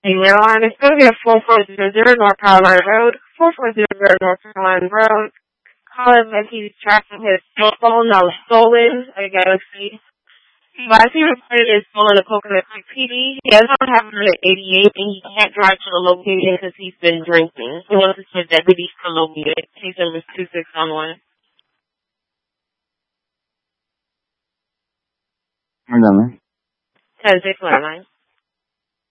Hey, Caroline, it's going to be a 4400 North Carolina Road, 4400 North Carolina Road. Calling that he's tracking his cell phone that was stolen. I gotta see. He he reported his stolen a Coconut Creek PD. He has not happened at 88, and he can't drive to the location because he's been drinking. He wants to see deputies to locate it. Case number is 2611. Hold on, man. 10619.